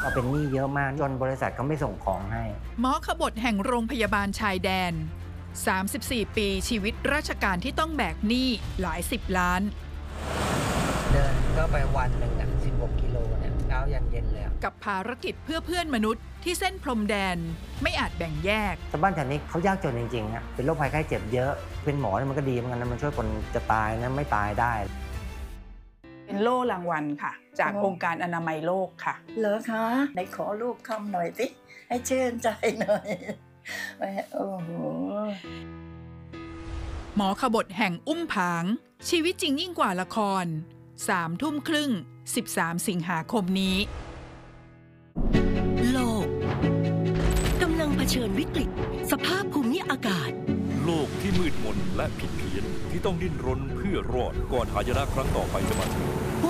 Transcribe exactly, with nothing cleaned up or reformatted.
เราเป็นหนี้เยอะมากจนบริษัทเขาไม่ส่งของให้หมอขบถแห่งโรงพยาบาลชายแดนสามสิบสี่ปีชีวิตราชการที่ต้องแบกหนี้หลายสิบล้านเดินก็ไปวันหนึ่งอ่ะสิบหกกิโลเนี่ยเช้ายันเย็นเลยกับภารกิจเพื่อเพื่อนมนุษย์ที่เส้นพรมแดนไม่อาจแบ่งแยกชาวบ้านแถวนี้เขายากจนจริงๆอ่ะเป็นโรคภัยไข้เจ็บเยอะเป็นหมอมันก็ดีเหมือนกันนะมันช่วยคนจะตายนะไม่ตายได้เป็นโล่รางวัลค่ะจากองค์การอนามัยโลกค่ะเหรอคะไหนขอรูปคำหน่อยสิให้ชื่นใจหน่อยโอ้โหหมอขบถแห่งอุ้มผางชีวิตจริงยิ่งกว่าละครสามทุ่มครึ่งสิบสามสิงหาคมนี้โลกกำลังเผชิญวิกฤตสภาพภูมิอากาศโลกที่มืดมนและผิดเพี้ยนที่ต้องดิ้นรนเพื่อรอดก่อนหายนะครั้งต่อไปจะมาถึง